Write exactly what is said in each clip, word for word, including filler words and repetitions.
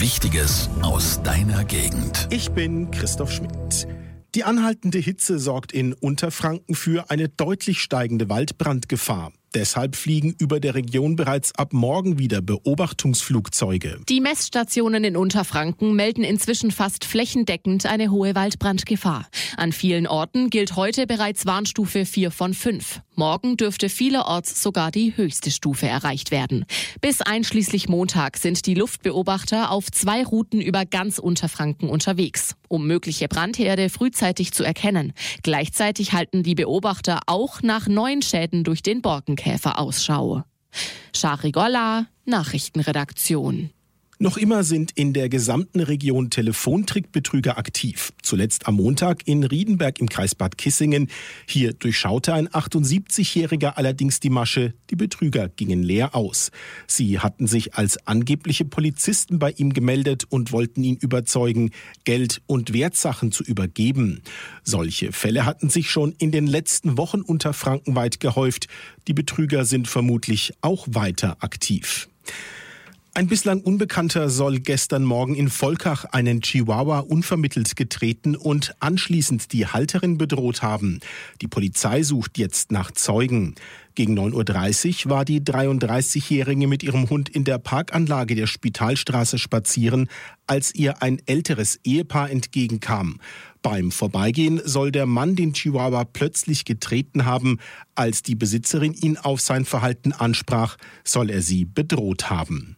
Wichtiges aus deiner Gegend. Ich bin Christoph Schmidt. Die anhaltende Hitze sorgt in Unterfranken für eine deutlich steigende Waldbrandgefahr. Deshalb fliegen über der Region bereits ab morgen wieder Beobachtungsflugzeuge. Die Messstationen in Unterfranken melden inzwischen fast flächendeckend eine hohe Waldbrandgefahr. An vielen Orten gilt heute bereits Warnstufe vier von fünf. Morgen dürfte vielerorts sogar die höchste Stufe erreicht werden. Bis einschließlich Montag sind die Luftbeobachter auf zwei Routen über ganz Unterfranken unterwegs, um mögliche Brandherde frühzeitig zu erkennen. Gleichzeitig halten die Beobachter auch nach neuen Schäden durch den Borkenkäfer Ausschau. Shari Golla, Nachrichtenredaktion. Noch immer sind in der gesamten Region Telefontrickbetrüger aktiv. Zuletzt am Montag in Riedenberg im Kreis Bad Kissingen. Hier durchschaute ein achtundsiebzigjähriger allerdings die Masche. Die Betrüger gingen leer aus. Sie hatten sich als angebliche Polizisten bei ihm gemeldet und wollten ihn überzeugen, Geld und Wertsachen zu übergeben. Solche Fälle hatten sich schon in den letzten Wochen unterfrankenweit gehäuft. Die Betrüger sind vermutlich auch weiter aktiv. Ein bislang Unbekannter soll gestern Morgen in Volkach einen Chihuahua unvermittelt getreten und anschließend die Halterin bedroht haben. Die Polizei sucht jetzt nach Zeugen. Gegen neun Uhr dreißig war die dreiunddreißigjährige mit ihrem Hund in der Parkanlage der Spitalstraße spazieren, als ihr ein älteres Ehepaar entgegenkam. Beim Vorbeigehen soll der Mann den Chihuahua plötzlich getreten haben. Als die Besitzerin ihn auf sein Verhalten ansprach, soll er sie bedroht haben.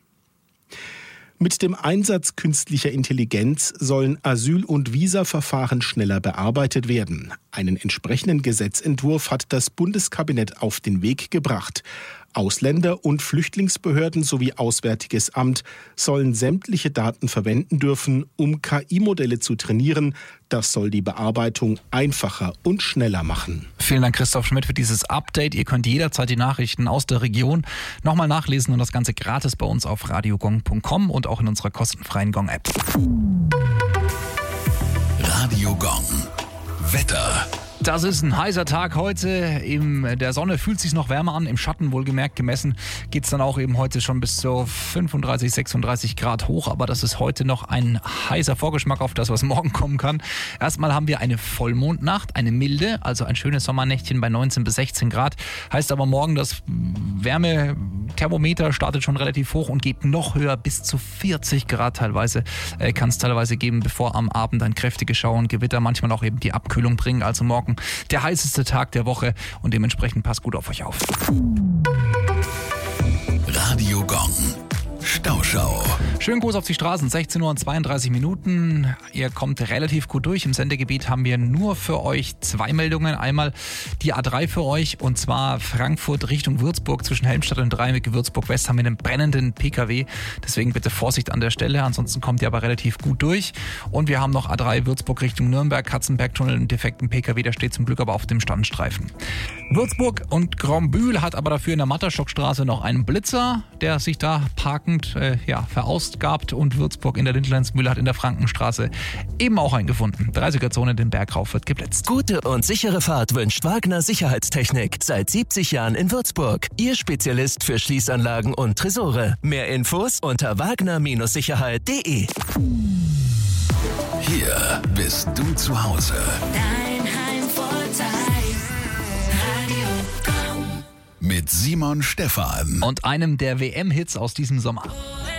Mit dem Einsatz künstlicher Intelligenz sollen Asyl- und Visaverfahren schneller bearbeitet werden. Einen entsprechenden Gesetzentwurf hat das Bundeskabinett auf den Weg gebracht. Ausländer- und Flüchtlingsbehörden sowie Auswärtiges Amt sollen sämtliche Daten verwenden dürfen, um K I-Modelle zu trainieren. Das soll die Bearbeitung einfacher und schneller machen. Vielen Dank, Christoph Schmidt, für dieses Update. Ihr könnt jederzeit die Nachrichten aus der Region nochmal nachlesen und das Ganze gratis bei uns auf radiogong punkt com und auch in unserer kostenfreien Gong-App. Radio Gong. Wetter. Das ist ein heißer Tag heute. In der Sonne fühlt es sich noch wärmer an, im Schatten wohlgemerkt gemessen geht es dann auch eben heute schon bis zu fünfunddreißig, sechsunddreißig Grad hoch. Aber das ist heute noch ein heißer Vorgeschmack auf das, was morgen kommen kann. Erstmal haben wir eine Vollmondnacht, eine milde, also ein schönes Sommernächtchen bei neunzehn bis sechzehn Grad. Heißt aber morgen, das Wärmethermometer startet schon relativ hoch und geht noch höher, bis zu vierzig Grad teilweise. Äh, kann es teilweise geben, bevor am Abend ein kräftiges Schauer und Gewitter manchmal auch eben die Abkühlung bringen. Also morgen der heißeste Tag der Woche und dementsprechend passt gut auf euch auf. Radio Gong. Stauschau. Schönen Gruß auf die Straßen, sechzehn Uhr und zweiunddreißig Minuten. Ihr kommt relativ gut durch. Im Sendegebiet haben wir nur für euch zwei Meldungen. Einmal die A drei für euch und zwar Frankfurt Richtung Würzburg. Zwischen Helmstadt und Dreieck Würzburg West haben wir einen brennenden P K W. Deswegen bitte Vorsicht an der Stelle. Ansonsten kommt ihr aber relativ gut durch. Und wir haben noch A drei Würzburg Richtung Nürnberg, Katzenbergtunnel, einen defekten P K W. Der steht zum Glück aber auf dem Standstreifen. Würzburg und Grombühl hat aber dafür in der Matterstockstraße noch einen Blitzer, der sich da parkend äh, ja, verausgabt, und Würzburg in der Lindlandsmühle hat in der Frankenstraße eben auch einen gefunden. dreißiger-Zone, den Berg rauf wird geblitzt. Gute und sichere Fahrt wünscht Wagner Sicherheitstechnik. Seit siebzig Jahren in Würzburg. Ihr Spezialist für Schließanlagen und Tresore. Mehr Infos unter wagner Sicherheit punkt de. Hier bist du zu Hause. Dein Heimvorteil. Radio Gong. Mit Simon Stephan. Und einem der W M-Hits aus diesem Sommer. Oh,